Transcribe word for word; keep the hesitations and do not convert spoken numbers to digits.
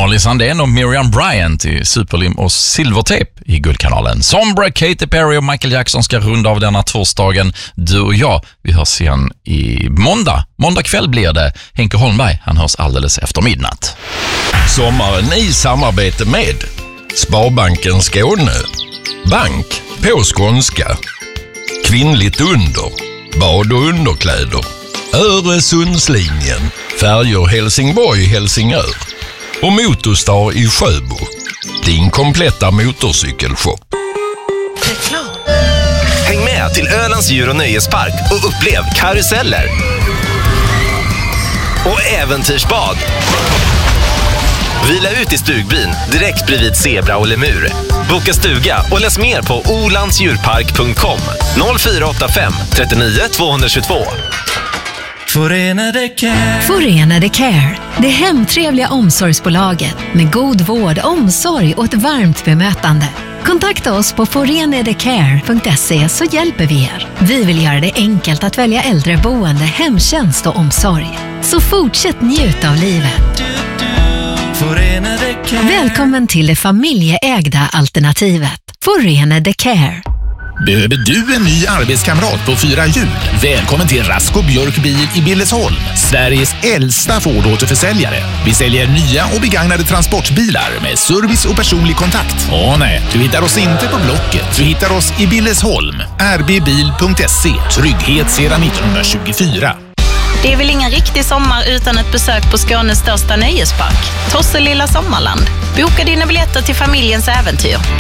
Molly Sandén och Miriam Bryant i Superlim och Silvertape i Guldkanalen. Sombra, Katy Perry och Michael Jackson ska runda av denna torsdagen. Du och jag, vi hörs igen i måndag. Måndag kväll blir det. Henke Holmberg, han hörs alldeles efter midnatt. Sommaren i samarbete med Sparbanken Skåne, Bank på skånska, Kvinnligt under, bad och underkläder, Öresundslinjen, färjor Helsingborg-Helsingör och Motorstar i Sjöbo, din kompletta motorcykelshop. Häng med till Ölands djur- och nöjespark och upplev karuseller och äventyrsbad. Vila ut i stugbyn direkt bredvid zebra och lemur. Boka stuga och läs mer på olandsdjurpark punkt com noll fyra åtta fem trettionio tvåhundratjugotvå. Förenade Care. Förenade Care, det hemtrevliga omsorgsbolaget med god vård, omsorg och ett varmt bemötande. Kontakta oss på forenadecare punkt se så hjälper vi er. Vi vill göra det enkelt att välja äldreboende, hemtjänst och omsorg. Så fortsätt njuta av livet. Välkommen till det familjeägda alternativet. Förenade Care. Behöver du en ny arbetskamrat på fyra hjul? Välkommen till Rasko Björk Bil i Billesholm, Sveriges äldsta Ford-återförsäljare. Vi säljer nya och begagnade transportbilar med service och personlig kontakt. Åh nej, du hittar oss inte på Blocket. Du hittar oss i Billesholm. r b bil punkt se. Trygghet sedan nittonhundratjugofyra. Det är väl ingen riktig sommar utan ett besök på Skånes största nöjespark, Tosselilla Sommarland. Boka dina biljetter till familjens äventyr